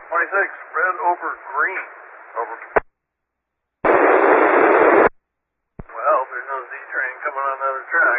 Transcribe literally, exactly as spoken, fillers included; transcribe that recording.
twenty-six, red over green. Over. Well, there's no Z train coming on the other track.